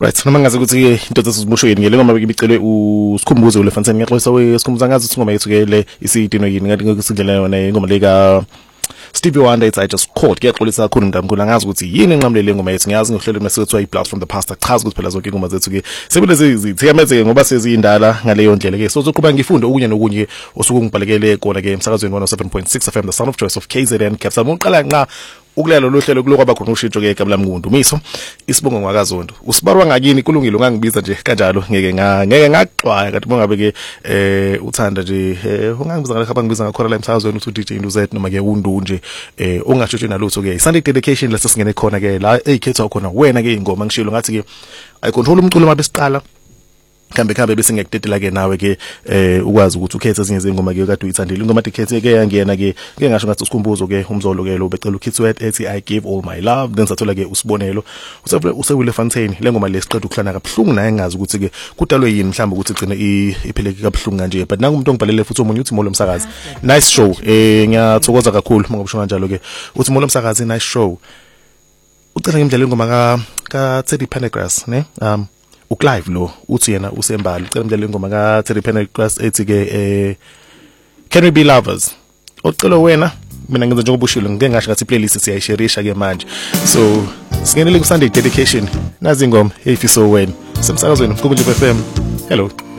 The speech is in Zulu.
Right, noma ngaze ukuthi into zesibushweni ngele ngoma bekicelwe usikhumbuzo uLefantseni ngiyaxolisa wesikhumbuza ngazi ukuthi ngoma yethu ke le isidino yini ngathi ngisindlela yona ingoma leka Stevie Wonder it's I just caught ngiyaxolisa kakhulu ndamkhulu ngazi ukuthi yini enqamlele ngoma yethu ngiyazi ngohlelo mesethwa iblast from the past chaza ukuthi phela zonke ingoma zethu ke sebelezi zithiyameze ngoba sezindala ngaleyo ndlela ke so zokuba ngifunde okunye nokunye osuku ngibhalekele kona ke emsakazweni 107.6 FM the Sound of Choice of KZN Capsa uqala nqa ukulelo lohlelo kulokwaba khona ushintsho ke eGabula Mngundu Miso isibongo ngwakaZondo usibarwa ngakini kulungile ungangibiza nje kanjalo ngeke ngaxwaya kanti bongabe ke uthanda nje ungangibiza ngale abangibiza ngakhona la emsakazweni uthi DJ Nduzet noma ke undu nje ungashotshwe nalutho ke Sunday dedication la sesingene khona ke la ekhethwa khona wena ke ingoma ngishilo ngathi ke I control umculo mabe siqala kambe bese ngiyakudedela ke nawe ke ukwazi ukuthi ukhethe ezinye izingoma ke kade uyithandile ingoma dikhethe ke yangena ke ngasho ngathi usikhumbuzo ke umzolo ke lo becela uKitswet ethi I give all my love then sathola ke usibonelo useWilefontein lengoma lesiqeda ukuhlana kabuhlungu naye ngazi ukuthi ke kudalwe yini mhlawumbe ukuthi igcine iphileke kabuhlungu kanje but nangu umuntu ongibhalele futhi omunye uthi Molo Msakazi nice show ngiyathokoza kakhulu ngoba usho kanjalo ke uthi Molo Msakazi nice show ucela ngimdlale ingoma ka Teddy Pendergrass ne uClive lo uthi yena usembali ucela umdlalo ingoma ka Teddy Pendergrass ethi ke Can We Be Lovers ocela wena mina ngenza njengoba ushilo ngeke ngasho ngathi playlist siyayisharisha ke manje so singenele ku Sunday dedication nazi ingoma if you so wena semsakazweni kuBunje FM hello